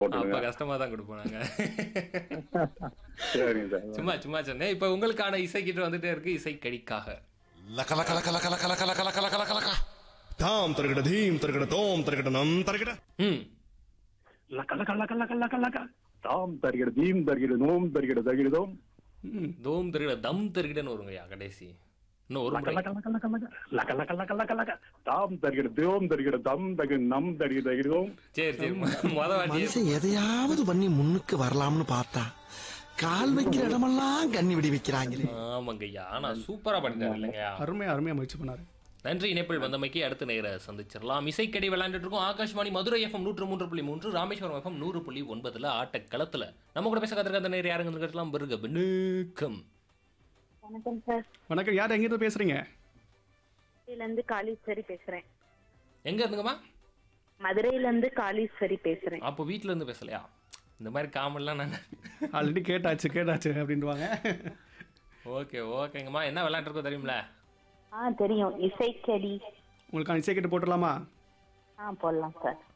போட்டுடுங்க. அப்ப கஷ்டமா தான் குடுப்போம் நாங்க. சரிங்க சார். சும்மா சும்மா சொன்னேன். இப்ப உங்களுக்கான இசை கீற்று வந்துட்டே இருக்கு. இசை கடிக்காக. லக லக லக லக லக லக லக லக லக லக. தாம் தருகிட தீம் தருகிட தோம் தருகிட நம் தருகிட. ம். லக்க லக்க லக்க லக்க லக்க லக்க. தாம் தருகிற தீம் தருகிற நோம் தருகிற தருகிறதோம். தோம் தெருகிட தம் தெருகிடன்னு வருங்கய்யா கடைசி. இன்னும் ஒரு லக்க முறை. லக்க லக்க லக்க லக்க. லக்க லக்க லக்க லக்க லக்க. தாம் தருகிற தோம் தருகிற தம் தருகிற நம் தருகிற தருகிறதோம். சரி சரி. மொத வாட்டி மனுஷன் எதையாவது பண்ணி முன்னுக்கு வரலாம்னு பார்த்தா கால் வைக்கிற இடமெல்லாம் கண்ணி விடி வைக்கிறாங்களே. ஆமாங்கய்யா. ஆனா சூப்பரா பண்ணிட்டாரு இல்லைங்கய்யா. அருமையா முயற்சி பண்ணாரு. நன்றி. இணைப்பில் வந்தமைக்கு அடுத்த நேர சந்திச்சிடலாம். இசைக்கடி விளையாண்டுட்டு இருக்கோம். ஆகாஷ்வாணி மதுரை எஃப்எம் 103.3, ராமேஸ்வரம் எஃப்எம் 100.9 ஆட்டக்களத்துல நம்ம கூட பேச கத்திருக்க அந்த நேரம் யாருங்க இருக்கலாம் பெருக பின்னுக்கம். வணக்கம் சார். வணக்கம், யார் எங்கிருந்து பேசுறீங்க? மதுரையில இருந்து காளீஸ்வரி பேசுறேன். எங்க இருந்துங்கம்மா? மதுரையில இருந்து காளீஸ்வரி பேசுறேன். அப்போ வீட்டுல இருந்து பேசலையா? இந்த மாதிரி காமெல்லாம் நான் ஆல்ரெடி கேட்டாச்சு அப்படின்வாங்க. ஓகே ஓகேங்கம்மா. என்ன விளையாட்டு இருக்கோ தெரியுமில? தெரியும். இசைக்கடி. உங்களுக்கான இசை கேட்டு போட்டுடலாமா? போடலாம் சார்.